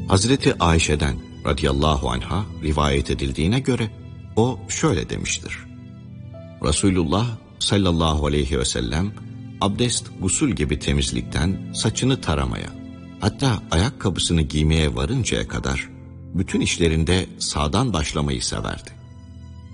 Hazreti Ayşe'den radıyallahu anha rivayet edildiğine göre o şöyle demiştir. Resulullah sallallahu aleyhi ve sellem abdest, gusül gibi temizlikten saçını taramaya, hatta ayakkabısını giymeye varıncaya kadar bütün işlerinde sağdan başlamayı severdi.